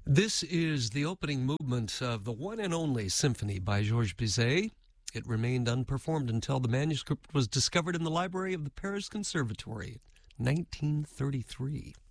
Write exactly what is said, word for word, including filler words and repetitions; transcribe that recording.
This is the opening movement of the one and only symphony by Georges Bizet. It remained unperformed until the manuscript was discovered in the library of the Paris Conservatory, nineteen thirty-three.